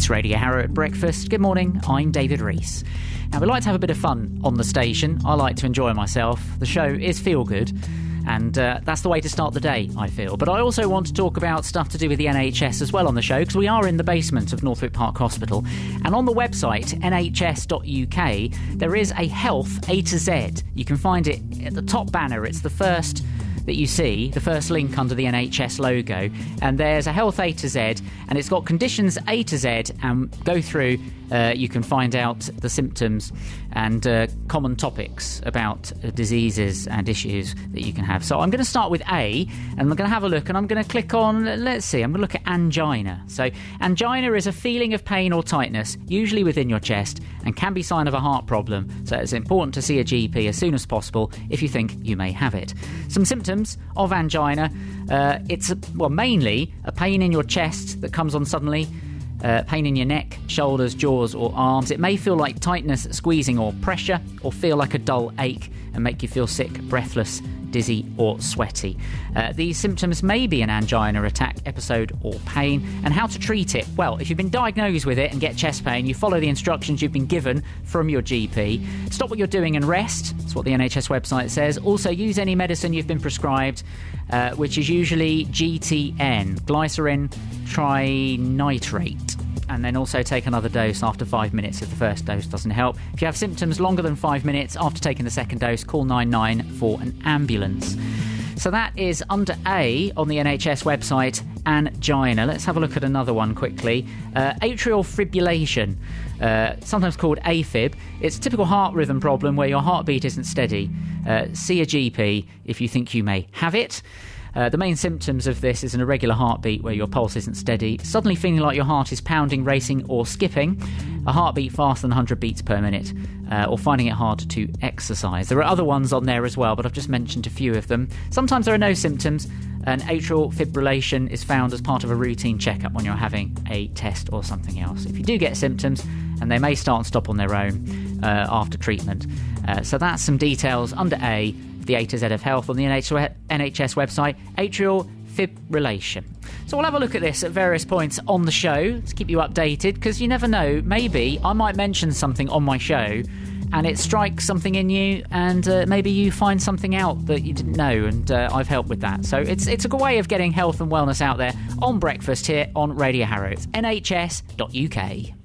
It's Radio Harrow at breakfast. Good morning, I'm David Rees. Now, we like to have a bit of fun on the station. I like to enjoy myself. The show is feel good, and that's the way to start the day, I feel. But I also want to talk about stuff to do with the NHS as well on the show, because we are in the basement of Northwick Park Hospital. And on the website, nhs.uk, there is a health A to Z. You can find it at the top banner. It's the first that you see, the first link under the NHS logo, and there's a health A to Z, and it's got conditions A to Z, and go through, you can find out the symptoms and common topics about diseases and issues that you can have. So I'm going to start with A, and I'm going to have a look, and I'm going to click on, let's see, I'm going to look at angina. So angina is a feeling of pain or tightness, usually within your chest, and can be a sign of a heart problem, so it's important to see a GP as soon as possible if you think you may have it. Some symptoms of angina, it's mainly a pain in your chest that comes on suddenly, pain in your neck, shoulders, jaws or arms. It may feel like tightness, squeezing or pressure, or feel like a dull ache and make you feel sick, breathless, dizzy or sweaty. These symptoms may be an angina attack episode or pain. And how to treat it? Well, if you've been diagnosed with it and get chest pain, you follow the instructions you've been given from your GP. Stop what you're doing and rest. That's what the NHS website says. Also, use any medicine you've been prescribed, which is usually GTN, glycerin trinitrate. And then also take another dose after 5 minutes if the first dose doesn't help. If you have symptoms longer than 5 minutes after taking the second dose, call 99 for an ambulance. So that is under A on the NHS website, angina. Let's have a look at another one quickly. Atrial fibrillation, sometimes called AFib. It's a typical heart rhythm problem where your heartbeat isn't steady. See a GP if you think you may have it. The main symptoms of this is an irregular heartbeat where your pulse isn't steady, suddenly feeling like your heart is pounding, racing or skipping, a heartbeat faster than 100 beats per minute, or finding it hard to exercise. There are other ones on there as well, but I've just mentioned a few of them. Sometimes there are no symptoms, and atrial fibrillation is found as part of a routine checkup when you're having a test or something else. If you do get symptoms, and they may start and stop on their own after treatment. So that's some details under A, the A to Z of health on the NHS website, atrial fibrillation. So we'll have a look at this at various points on the show to keep you updated, because you never know, maybe I might mention something on my show and it strikes something in you, and maybe you find something out that you didn't know, and I've helped with that. So it's a good way of getting health and wellness out there on breakfast here on Radio Harrow. It's nhs.uk.